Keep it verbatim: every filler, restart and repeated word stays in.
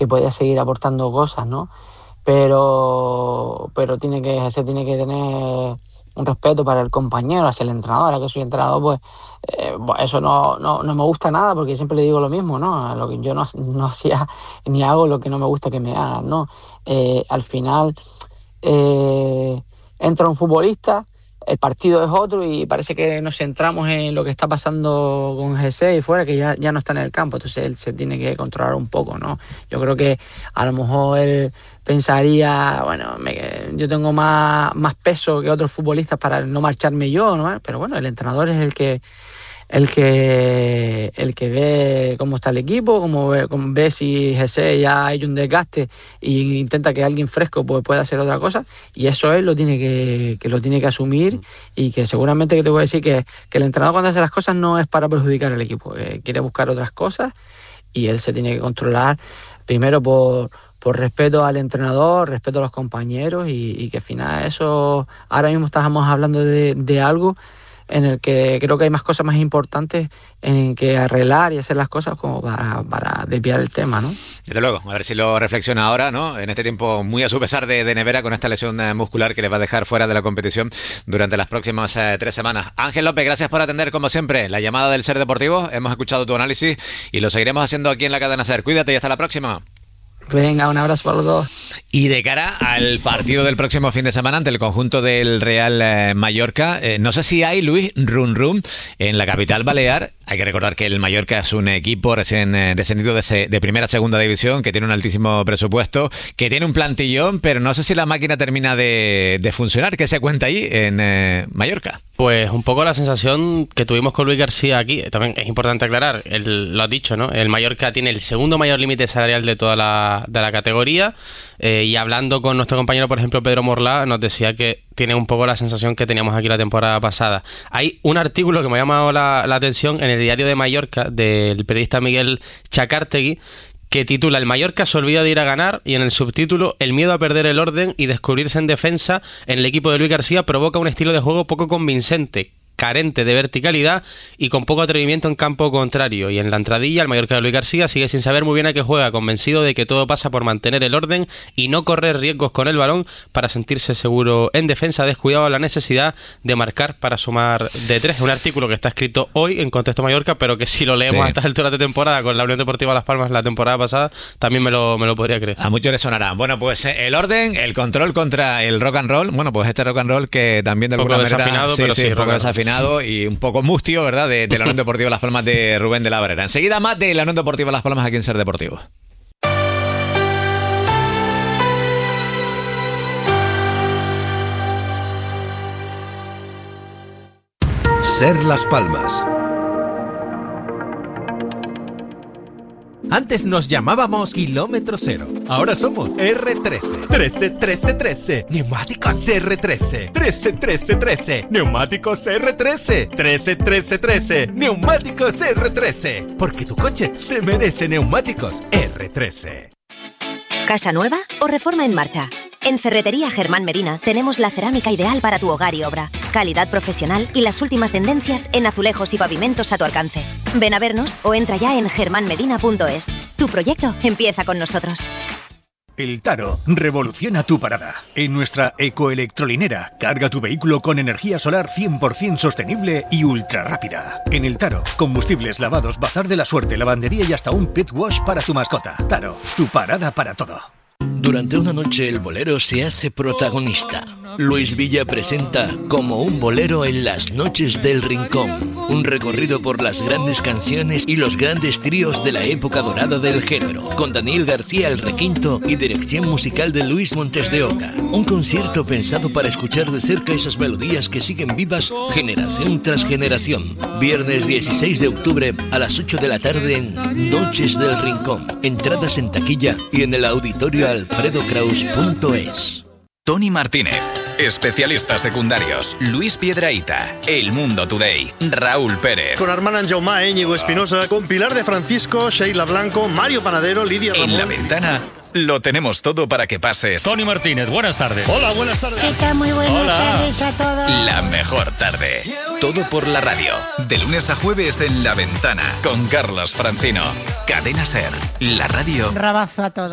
que podía seguir aportando cosas, ¿no? Pero, pero tiene que, se tiene que tener un respeto para el compañero, hacia el entrenador. Ahora que soy entrenador, pues eh, eso no, no, no me gusta nada, porque siempre le digo lo mismo, ¿no? Lo que yo no, no hacía ni hago lo que no me gusta que me hagan, ¿no? Eh, al final eh, entra un futbolista, el partido es otro y parece que nos centramos en lo que está pasando con Jesse y fuera, que ya, ya no está en el campo. Entonces él se tiene que controlar un poco, ¿no? Yo creo que a lo mejor él pensaría, bueno, me, yo tengo más, más peso que otros futbolistas para no marcharme yo, ¿no? Pero bueno, el entrenador es el que el que el que ve cómo está el equipo, cómo ve, cómo ve si Jesse ya hay un desgaste e intenta que alguien fresco pues pueda hacer otra cosa, y eso él lo tiene que, que lo tiene que asumir, y que seguramente que te voy a decir que, que el entrenador cuando hace las cosas no es para perjudicar al equipo, eh, quiere buscar otras cosas, y él se tiene que controlar primero por por respeto al entrenador, respeto a los compañeros, y, y que al final eso, ahora mismo estábamos hablando de, de algo en el que creo que hay más cosas más importantes en que arreglar y hacer las cosas como para, para desviar el tema, ¿no? Desde luego, a ver si lo reflexiona ahora, ¿no? En este tiempo muy a su pesar de, de nevera, con esta lesión muscular que le va a dejar fuera de la competición durante las próximas eh, tres semanas. Ángel López, gracias por atender como siempre la llamada del Ser Deportivo. Hemos escuchado tu análisis y lo seguiremos haciendo aquí en la cadena Ser. Cuídate y hasta la próxima. Venga, un abrazo para los dos. Y de cara al partido del próximo fin de semana ante el conjunto del Real eh, Mallorca, eh, no sé si hay, Luis, run run en la capital balear. Hay que recordar que el Mallorca es un equipo recién eh, descendido de, se, de primera a segunda división, que tiene un altísimo presupuesto, que tiene un plantillón, pero no sé si la máquina termina de, de funcionar. ¿Qué se cuenta ahí en eh, Mallorca? Pues un poco la sensación que tuvimos con Luis García aquí. También es importante aclarar, el, lo has dicho, ¿no? El Mallorca tiene el segundo mayor límite salarial de toda la, de la categoría, eh, y hablando con nuestro compañero, por ejemplo, Pedro Morlá, nos decía que tiene un poco la sensación que teníamos aquí la temporada pasada. Hay un artículo que me ha llamado la, la atención en el diario de Mallorca del periodista Miguel Chacártegui, que titula "El Mallorca se olvida de ir a ganar", y en el subtítulo "El miedo a perder el orden y descubrirse en defensa en el equipo de Luis García provoca un estilo de juego poco convincente, carente de verticalidad y con poco atrevimiento en campo contrario". Y en la entradilla, el Mallorca de Luis García sigue sin saber muy bien a qué juega, convencido de que todo pasa por mantener el orden y no correr riesgos con el balón para sentirse seguro en defensa, descuidado la necesidad de marcar para sumar de tres. Un artículo que está escrito hoy en Contexto Mallorca, pero que si lo leemos sí. a estas alturas de temporada con la Unión Deportiva Las Palmas la temporada pasada, también me lo, me lo podría creer. A muchos les sonará. Bueno, pues el orden, el control contra el rock and roll. Bueno, pues este rock and roll que también de alguna manera... Desafinado, sí, pero sí, sí, un poco desafinado y un poco mustio, ¿verdad? De, de la Unión Deportiva Las Palmas de Rubén de la Barrera. Enseguida más de la Unión Deportiva Las Palmas aquí en Ser Deportivo. Ser Las Palmas. Antes nos llamábamos Kilómetro Cero, ahora somos R trece. trece, trece, trece. Neumáticos R trece. trece, trece, trece. Neumáticos R trece. trece, trece, trece. Neumáticos R trece. Porque tu coche se merece neumáticos R trece. ¿Casa nueva o reforma en marcha? En Ferretería Germán Medina tenemos la cerámica ideal para tu hogar y obra. Calidad profesional y las últimas tendencias en azulejos y pavimentos a tu alcance. Ven a vernos o entra ya en germán medina punto es. Tu proyecto empieza con nosotros. El Taro revoluciona tu parada. En nuestra ecoelectrolinera, carga tu vehículo con energía solar cien por ciento sostenible y ultra rápida. En El Taro, combustibles, lavados, bazar de la suerte, lavandería y hasta un pet wash para tu mascota. Taro, tu parada para todo. Durante una noche el bolero se hace protagonista. Luis Villa presenta Como un bolero en las noches del Rincón, un recorrido por las grandes canciones y los grandes tríos de la época dorada del género, con Daniel García el requinto y dirección musical de Luis Montes de Oca. Un concierto pensado para escuchar de cerca esas melodías que siguen vivas generación tras generación. Viernes dieciséis de octubre a las ocho de la tarde en Noches del Rincón. Entradas en taquilla y en el auditorio alfredo kraus punto es. Tony Martínez, especialistas secundarios, Luis Piedrahita, El Mundo Today, Raúl Pérez. Con Armand Anjaumá, Íñigo Espinosa, con Pilar de Francisco, Sheila Blanco, Mario Panadero, Lidia Ramón. En La Ventana lo tenemos todo para que pases. Tony Martínez, buenas tardes. Hola, buenas tardes. ¿Qué tal? Muy buenas Hola. tardes a todos. La mejor tarde. Todo por la radio. De lunes a jueves en La Ventana, con Carlos Francino. Cadena Ser, la radio. Rabazo a todos.